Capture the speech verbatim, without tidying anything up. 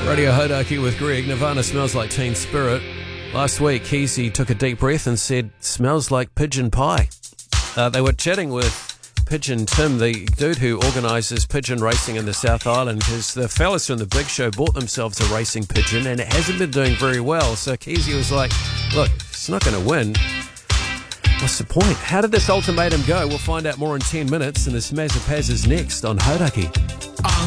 Radio Hodaki with Greg. Nirvana Smells Like Teen Spirit. Last week, Keezy took a deep breath and said, smells like pigeon pie. Uh, they were chatting with Pigeon Tim, the dude who organises pigeon racing in the South Island, because the fellas from the Big Show bought themselves a racing pigeon and it hasn't been doing very well. So Keezy was like, look, it's not going to win. What's the point? How did this ultimatum go? We'll find out more in ten minutes, and this Mazza Paz is next on Hodaki.